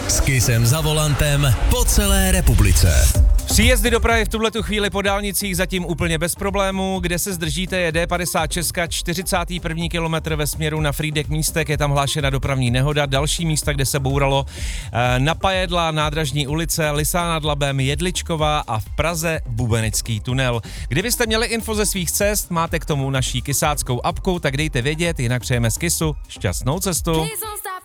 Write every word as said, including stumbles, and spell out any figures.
S Kissem za volantem po celé republice. Příjezdy do Prahy v tuhletu chvíli po dálnicích zatím úplně bez problémů. Kde se zdržíte je D padesát Česka, čtyřicátý první kilometr ve směru na Frýdek Místek, je tam hlášena dopravní nehoda. Další místa, kde se bouralo, na Pajedla, Nádražní ulice, Lysá nad Labem, Jedličková a v Praze Bubenický tunel. Kdybyste měli info ze svých cest, máte k tomu naší kysáckou apku, tak dejte vědět, jinak přejeme z Kissu šťastnou cestu.